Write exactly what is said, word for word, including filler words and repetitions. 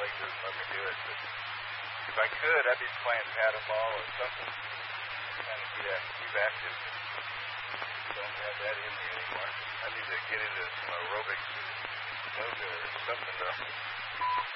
leg doesn't let me do it. But if I could, I'd be playing paddleball or something. Trying to get out, keep active. Don't have that in me anymore. I need to get into some aerobics or yoga or something though.